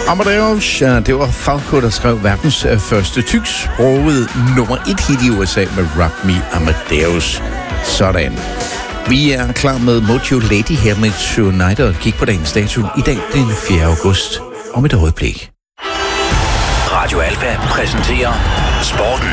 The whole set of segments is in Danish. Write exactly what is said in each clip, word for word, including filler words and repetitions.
Amadeus, ja, det var Falco, der skrev verdens første tysksprogede nummer et hit i U S A med Rock Me Amadeus. Sådan. Vi er klar med Mojo Lady her med Tonight og kig på dagens dato i dag den fjerde august om et øjeblik. Radio Alfa præsenterer Sporten.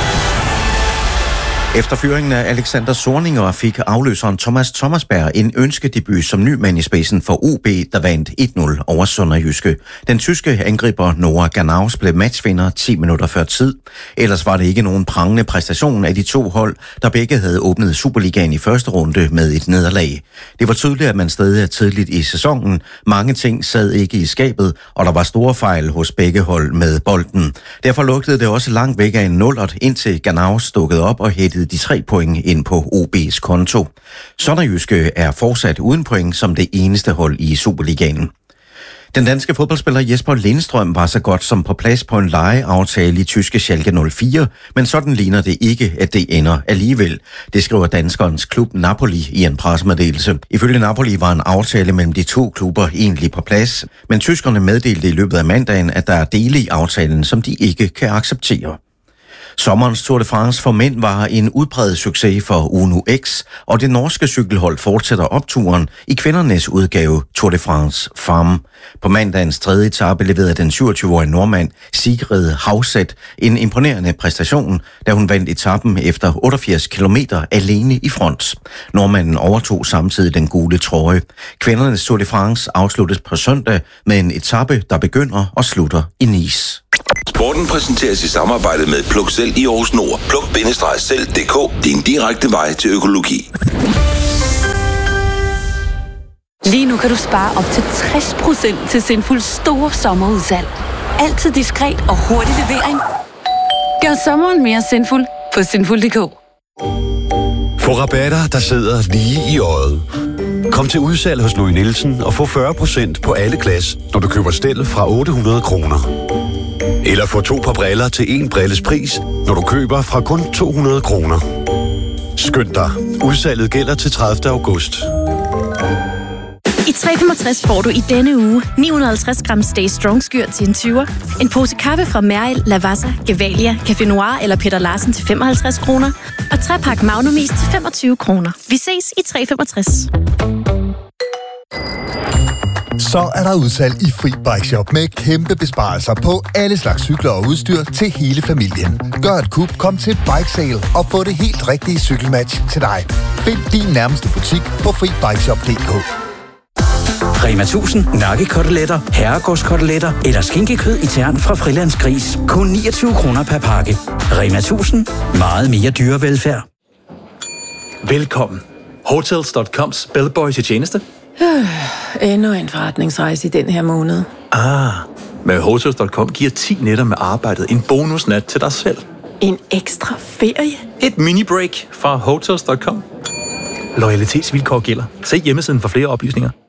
Efter fyringen af Alexander Zorniger fik afløseren Thomas Thomasberg en ønskedebut som ny mand i spidsen for O B, der vandt et nul over Sønderjyske. Den tyske angriber Noah Ganaus blev matchvinder ti minutter før tid. Ellers var det ikke nogen prangende præstation af de to hold, der begge havde åbnet Superligaen i første runde med et nederlag. Det var tydeligt, at man stadig er tidligt i sæsonen. Mange ting sad ikke i skabet, og der var store fejl hos begge hold med bolden. Derfor lugtede det også langt væk af en nullert, indtil Ganaus dukkede op og hættede de tre point ind på O B's konto. Sønderjyske er fortsat uden point som det eneste hold i Superligaen. Den danske fodboldspiller Jesper Lindstrøm var så godt som på plads på en lejeaftale i tyske Schalke nul fire, men sådan ligner det ikke, at det ender alligevel. Det skriver danskernes klub Napoli i en pressemeddelelse. Ifølge Napoli var en aftale mellem de to klubber egentlig på plads, men tyskerne meddelte i løbet af mandagen, at der er dele i aftalen, som de ikke kan acceptere. Sommerens Tour de France for mænd var en udpræget succes for Uno X, og det norske cykelhold fortsætter opturen i kvindernes udgave Tour de France Femme. På mandagens tredje etape leverede den syvogtyve-årige nordmand Sigrid Hauset en imponerende præstation, da hun vandt etappen efter otteogfirs kilometer alene i front. Nordmanden overtog samtidig den gule trøje. Kvindernes Tour de France afsluttes på søndag med en etape, der begynder og slutter i Nice. Sporten præsenteres i samarbejde med Pluk Selv i Aarhus Nord. Pluk Selv punktum d k. Din direkte vej til økologi. Lige nu kan du spare op til tres procent til Sinful store sommerudsalg. Altid diskret og hurtig levering. Gør sommeren mere sinful på sinful punktum d k. Få rabatter, der sidder lige i øjet. Kom til udsalg hos Louis Nielsen og få fyrre procent på alle glas, når du køber stel fra otte hundrede kroner. Eller få to par briller til en brilles pris, når du køber fra kun to hundrede kroner. Skynd dig. Udsalget gælder til tredivte august. I tre femogtres får du i denne uge ni hundrede og halvtreds gram Stay Strong skyr til en tyver, en pose kaffe fra Merrill, Lavazza, Gevalia, Café Noir eller Peter Larsen til femoghalvtreds kroner, og tre pakke Magnumis til femogtyve kroner. Vi ses i tre femogtres. Så er der udsalg i Fri Bike Shop med kæmpe besparelser på alle slags cykler og udstyr til hele familien. Gør et kup, kom til Bike Sale og få det helt rigtige cykelmatch til dig. Find din nærmeste butik på fri bike shop punktum d k. Rema tusind nakkekoteletter, herregårdskoteletter eller skinkekød i tern fra Frilands Gris. Kun niogtyve kroner per pakke. Rema tusind. Meget mere dyrevelfærd. Velkommen. Hotels punktum coms bellboy til tjeneste. Endnu en forretningsrejse i den her måned. Ah, med Hotels punktum com giver ti nætter med arbejdet en bonusnat til dig selv. En ekstra ferie? Et mini-break fra Hotels punktum com. Loyalitetsvilkår gælder. Se hjemmesiden for flere oplysninger.